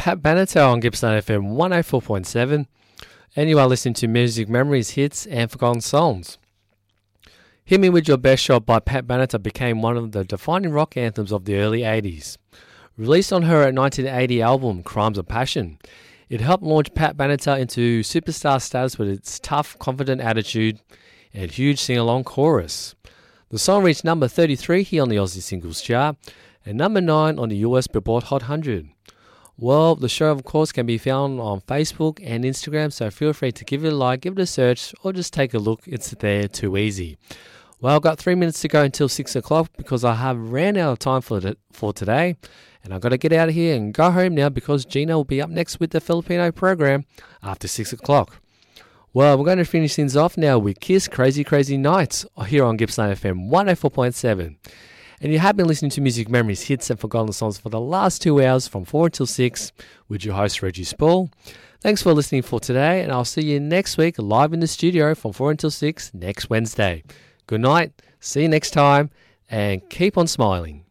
Pat Benatar on Gippsland FM 104.7, and you are listening to Music Memories, Hits and Forgotten Songs. Hit Me With Your Best Shot by Pat Benatar became one of the defining rock anthems of the early 80s. Released on her 1980 album Crimes of Passion, it helped launch Pat Benatar into superstar status with its tough, confident attitude and huge sing-along chorus. The song reached number 33 here on the Aussie Singles Chart and number 9 on the US Billboard Hot 100. Well, the show, of course, can be found on Facebook and Instagram, so feel free to give it a like, give it a search, or just take a look. It's there, too easy. Well, I've got 3 minutes to go until 6 o'clock because I have ran out of time for today, and I've got to get out of here and go home now because Gina will be up next with the Filipino program after 6 o'clock. Well, we're going to finish things off now with Kiss Crazy Crazy Nights here on Gippsland FM 104.7. And you have been listening to Music Memories, Hits and Forgotten Songs for the last 2 hours from 4 until 6 with your host, Reggie Spall. Thanks for listening for today, and I'll see you next week live in the studio from 4 until 6 next Wednesday. Good night, see you next time, and keep on smiling.